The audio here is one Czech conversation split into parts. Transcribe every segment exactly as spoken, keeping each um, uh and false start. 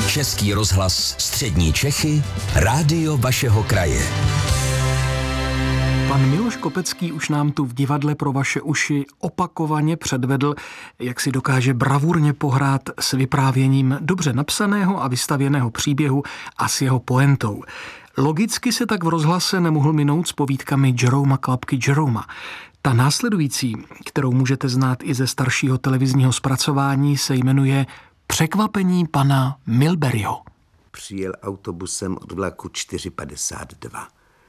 Český rozhlas Střední Čechy, rádio vašeho kraje. Pan Miloš Kopecký už nám tu v divadle pro vaše uši opakovaně předvedl, jak si dokáže bravurně pohrát s vyprávěním dobře napsaného a vystavěného příběhu a s jeho poentou. Logicky se tak v rozhlase nemohl minout s povídkami Jeroma Klapky Jeroma. Ta následující, kterou můžete znát i ze staršího televizního zpracování, se jmenuje Překvapení pana Milburyho. Přijel autobusem od vlaku čtyři padesát dva.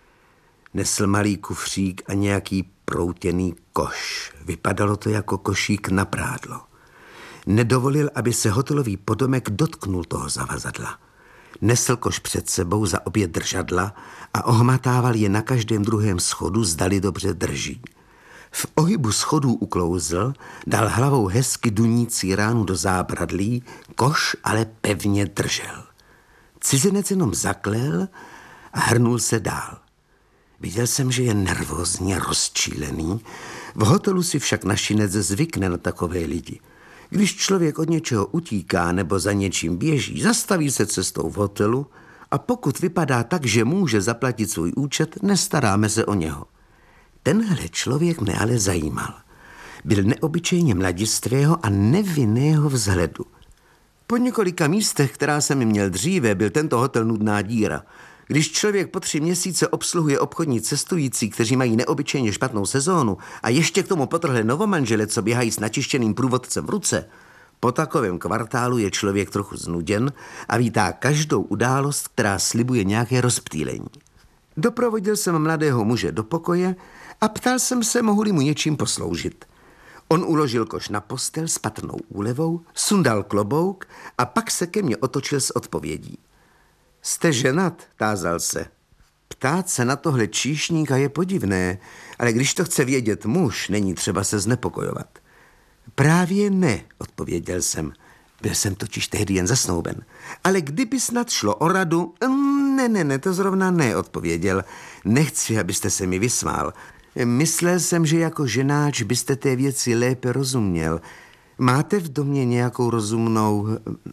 Nesl malý kufřík a nějaký proutěný koš. Vypadalo to jako košík na prádlo. Nedovolil, aby se hotelový podomek dotknul toho zavazadla. Nesl koš před sebou za obě držadla a ohmatával je na každém druhém schodu, zdali dobře drží. V ohybu schodů uklouzl, dal hlavou hezky dunící ránu do zábradlí, koš ale pevně držel. Cizinec jenom zaklel a hrnul se dál. Viděl jsem, že je nervózně rozčílený. V hotelu si však našinec zvykne na takové lidi. Když člověk od něčeho utíká nebo za něčím běží, zastaví se cestou v hotelu a pokud vypadá tak, že může zaplatit svůj účet, nestaráme se o něho. Tenhle člověk mne ale zajímal. Byl neobyčejně mladistvého a nevinného vzhledu. Po několika místech, která jsem měl dříve, byl tento hotel nudná díra. Když člověk po tři měsíce obsluhuje obchodní cestující, kteří mají neobyčejně špatnou sezónu a ještě k tomu potrhle novomanžele, co běhají s načištěným průvodcem v ruce, po takovém kvartálu je člověk trochu znuděn a vítá každou událost, která slibuje nějaké rozptýlení. Doprovodil jsem mladého muže do pokoje a ptal jsem se, mohu-li mu něčím posloužit. On uložil koš na postel s patrnou úlevou, sundal klobouk a pak se ke mně otočil s odpovědí. Jste ženat? Tázal se. Ptát se na tohle číšníka je podivné, ale když to chce vědět muž, není třeba se znepokojovat. Právě ne, odpověděl jsem. Byl jsem totiž tehdy jen zasnouben. Ale kdyby snad šlo o radu, ne, ne, ne, to zrovna ne, odpověděl. Nechci, abyste se mi vysmál. Myslel jsem, že jako ženáč byste té věci lépe rozuměl. Máte v domě nějakou rozumnou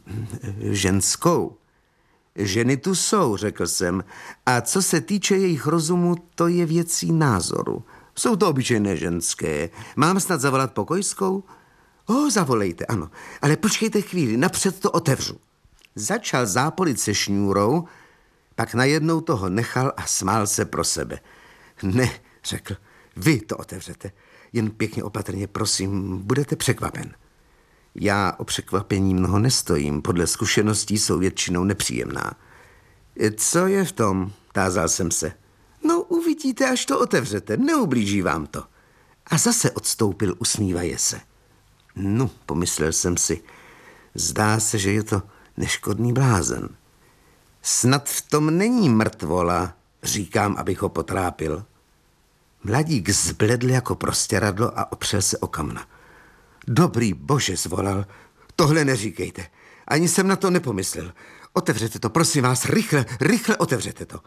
ženskou? Ženy tu jsou, řekl jsem, a co se týče jejich rozumu, to je věcí názoru. Jsou to obyčejné ženské. Mám snad zavolat pokojskou? O, zavolejte, ano, ale počkejte chvíli, napřed to otevřu. Začal zápolit se šňůrou, pak najednou toho nechal a smál se pro sebe. Ne, řekl, vy to otevřete, jen pěkně opatrně, prosím, budete překvapen. Já o překvapení mnoho nestojím, podle zkušeností jsou většinou nepříjemná. Co je v tom? Tázal jsem se. No, uvidíte, až to otevřete, neublíží vám to. A zase odstoupil, usmívaje se. No, pomyslel jsem si, zdá se, že je to neškodný blázen. Snad v tom není mrtvola, říkám, abych ho potrápil. Mladík zbledl jako prostěradlo a opřel se o kamna. Dobrý bože, zvolal, tohle neříkejte. Ani jsem na to nepomyslel. Otevřete to, prosím vás, rychle, rychle otevřete to.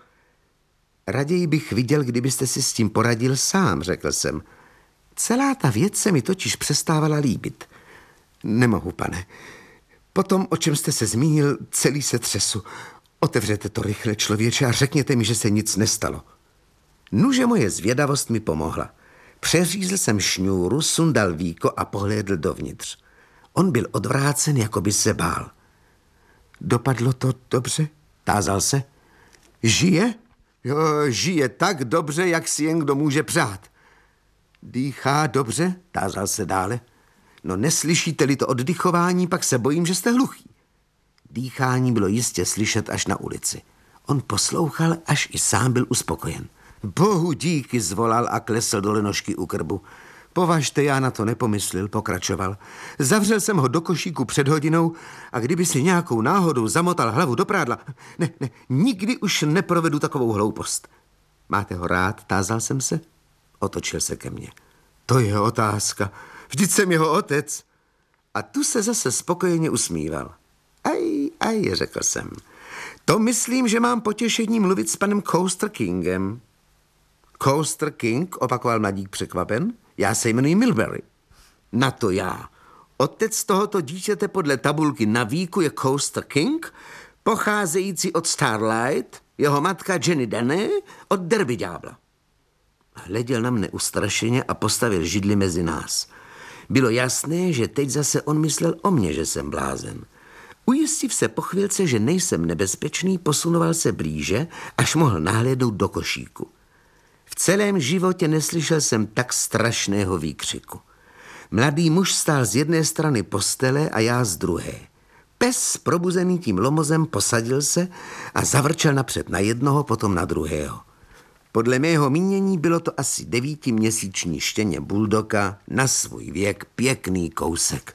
Raději bych viděl, kdybyste si s tím poradil sám, řekl jsem. Celá ta věc se mi totiž přestávala líbit. Nemohu, pane. Potom, o čem jste se zmínil, celý se třesu. Otevřete to rychle, člověče, a řekněte mi, že se nic nestalo. Nuže moje zvědavost mi pomohla. Přeřízl jsem šňůru, sundal víko a pohlédl dovnitř. On byl odvrácen, jako by se bál. Dopadlo to dobře? Tázal se. Žije? Jo, žije tak dobře, jak si jen kdo může přát. Dýchá dobře? Tázal se dále. No neslyšíte-li to oddychování, pak se bojím, že jste hluchý. Dýchání bylo jistě slyšet až na ulici. On poslouchal, až i sám byl uspokojen. Bohu díky, zvolal a klesl do lenošky u krbu. Považte, já na to nepomyslel, pokračoval. Zavřel jsem ho do košíku před hodinou a kdyby si nějakou náhodou zamotal hlavu do prádla, ne, ne, nikdy už neprovedu takovou hloupost. Máte ho rád, tázal jsem se? Otočil se ke mně. To je otázka, vždyť jsem jeho otec. A tu se zase spokojeně usmíval. Aj, aj, řekl jsem. To myslím, že mám potěšení mluvit s panem Coaster Kingem. Coaster King, opakoval mladík překvapen. Já se jmenuji Milbury. Na to já. Otec tohoto dítěte podle tabulky na víku je Coaster King, pocházející od Starlight, jeho matka Jenny Denny od Derby ďábla. Hleděl na mne ustrašeně a postavil židli mezi nás. Bylo jasné, že teď zase on myslel o mně, že jsem blázen. Ujistiv se po chvilce, že nejsem nebezpečný, posunoval se blíže, až mohl nahlédnout do košíku. V celém životě neslyšel jsem tak strašného výkřiku. Mladý muž stál z jedné strany postele a já z druhé. Pes, probuzený tím lomozem, posadil se a zavrčel napřed na jednoho, potom na druhého. Podle mého mínění bylo to asi devítiměsíční štěně buldoka, na svůj věk pěkný kousek.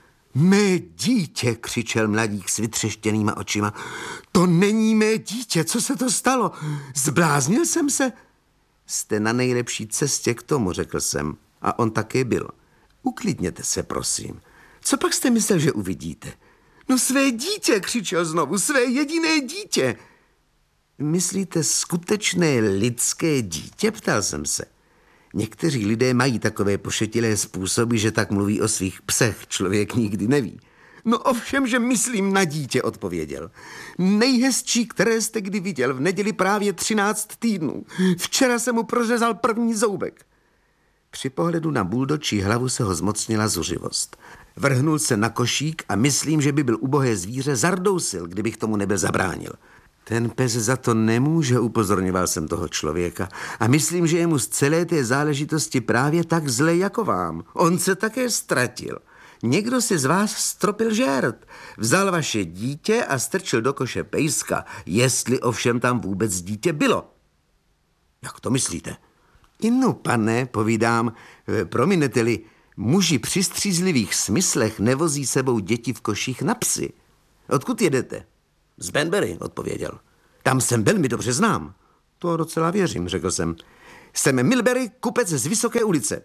Mé dítě, křičel mladík s vytřeštěnýma očima. To není mé dítě, co se to stalo? Zbláznil jsem se? Jste na nejlepší cestě k tomu, řekl jsem. A on také byl. Uklidněte se, prosím. Co pak jste myslel, že uvidíte? No své dítě, křičel znovu, své jediné dítě. Myslíte skutečné lidské dítě, ptal jsem se. Někteří lidé mají takové pošetilé způsoby, že tak mluví o svých psech, člověk nikdy neví. No ovšem, že myslím na dítě, odpověděl. Nejhezčí, které jste kdy viděl, v neděli právě třináct týdnů. Včera jsem mu prořezal první zoubek. Při pohledu na buldočí hlavu se ho zmocnila zuřivost. Vrhnul se na košík a myslím, že by byl ubohé zvíře, zardousil, kdybych tomu nebyl zabránil. Ten pes za to nemůže, upozorňoval jsem toho člověka. A myslím, že je mu z celé té záležitosti právě tak zle jako vám. On se také ztratil. Někdo si z vás stropil žert. Vzal vaše dítě a strčil do koše pejska, jestli ovšem tam vůbec dítě bylo. Jak to myslíte? Inu, pane, povídám, prominete-li, muži při střízlivých smyslech nevozí sebou děti v koších na psy. Odkud jedete? Z Banbury, odpověděl. Tam jsem velmi dobře znám. To docela věřím, řekl jsem. Jsem Milbury, kupec z Vysoké ulice.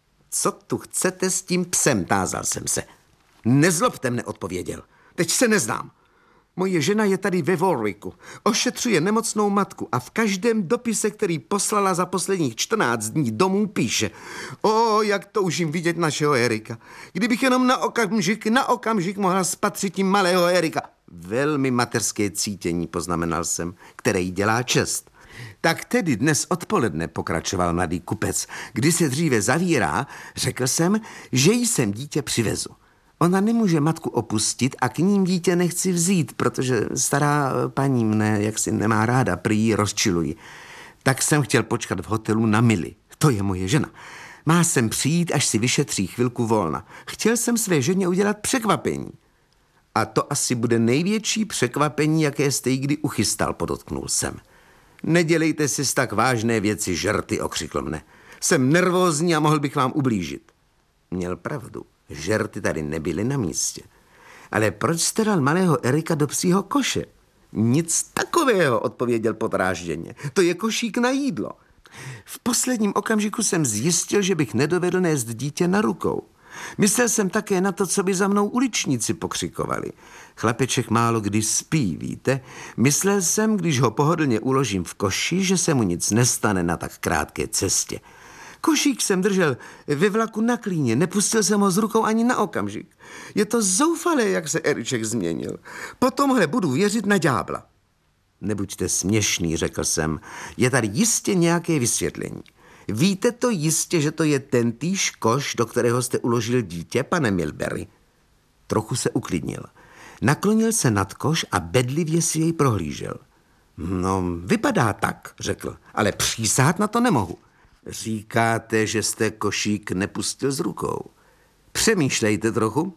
Co tu chcete s tím psem, tázal jsem se. Nezlobte mne, odpověděl. Teď se neznám. Moje žena je tady ve Warwicku. Ošetřuje nemocnou matku a v každém dopise, který poslala za posledních čtrnáct dní domů, píše: O, jak toužím vidět našeho Erika. Kdybych jenom na okamžik, na okamžik mohla spatřit tím malého Erika. Velmi mateřské cítění, poznamenal jsem, které jí dělá čest. Tak tedy dnes odpoledne, pokračoval mladý kupec, kdy se dříve zavírá, řekl jsem, že jí sem dítě přivezu. Ona nemůže matku opustit a k ním dítě nechci vzít, protože stará paní mne jaksi nemá ráda, prý ji rozčiluji. Tak jsem chtěl počkat v hotelu na Milly. To je moje žena. Má sem přijít, až si vyšetří chvilku volna. Chtěl jsem své ženě udělat překvapení. A to asi bude největší překvapení, jaké jste jí kdy uchystal, podotknul jsem. Nedělejte si z tak vážné věci žerty, okřikl mne. Jsem nervózní a mohl bych vám ublížit. Měl pravdu. Žerty tady nebyly na místě. Ale proč jste dal malého Erika do psího koše? Nic takového, odpověděl podrážděně. To je košík na jídlo. V posledním okamžiku jsem zjistil, že bych nedovedl nést dítě na rukou. Myslel jsem také na to, co by za mnou uličníci pokřikovali. Chlapeček málo kdy spí, víte? Myslel jsem, když ho pohodlně uložím v koši, že se mu nic nestane na tak krátké cestě. Košík jsem držel ve vlaku na klíně, nepustil jsem ho z rukou ani na okamžik. Je to zoufalé, jak se Eriček změnil. Po tomhle budu věřit na ďábla. Nebuďte směšný, řekl jsem. Je tady jistě nějaké vysvětlení. Víte to jistě, že to je tentýž koš, do kterého jste uložil dítě, pane Milbury? Trochu se uklidnil. Naklonil se nad koš a bedlivě si jej prohlížel. No, vypadá tak, řekl, ale přísát na to nemohu. Říkáte, že jste košík nepustil z rukou. Přemýšlejte trochu.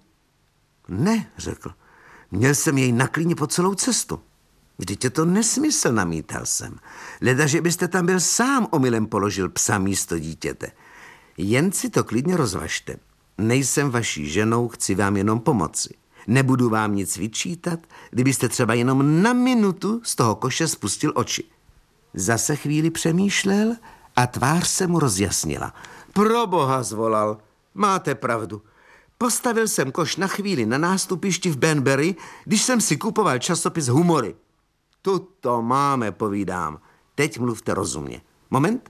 Ne, řekl. Měl jsem jej na klíně po celou cestu. Vždyť je to nesmysl, namítal jsem. Leda, že byste tam byl sám, omylem položil psa místo dítěte. Jen si to klidně rozvažte. Nejsem vaší ženou, chci vám jenom pomoci. Nebudu vám nic vyčítat, kdybyste třeba jenom na minutu z toho koše spustil oči. Zase chvíli přemýšlel a tvář se mu rozjasnila. Proboha, zvolal, máte pravdu. Postavil jsem koš na chvíli na nástupišti v Banbury, když jsem si kupoval časopis Humory. Tuto máme, povídám. Teď mluvte rozumně. Moment.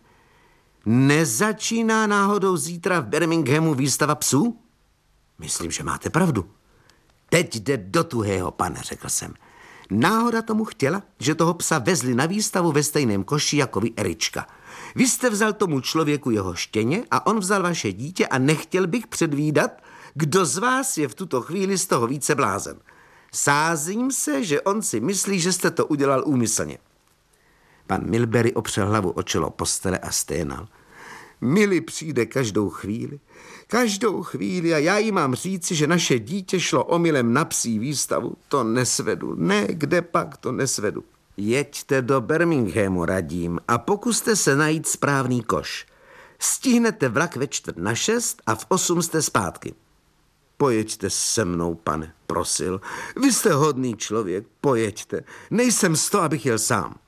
Nezačíná náhodou zítra v Birminghamu výstava psů? Myslím, že máte pravdu. Teď jde do tuhého, pane, řekl jsem. Náhoda tomu chtěla, že toho psa vezli na výstavu ve stejném koši jako vy, Erička. Vy jste vzal tomu člověku jeho štěně a on vzal vaše dítě a nechtěl bych předvídat, kdo z vás je v tuto chvíli z toho více blázen. Sázím se, že on si myslí, že jste to udělal úmyslně. Pan Milbury opřel hlavu o čelo postele a sténal. Milly přijde každou chvíli, každou chvíli a já jí mám říci, že naše dítě šlo omylem na psí výstavu. To nesvedu, ne, kde pak to nesvedu. Jeďte do Birminghamu, radím, a pokuste se najít správný koš. Stihnete vlak ve čtvrt na šest a v osm jste zpátky. Pojeďte se mnou, pane, prosil. Vy jste hodný člověk, pojeďte. Nejsem z toho, abych jel sám.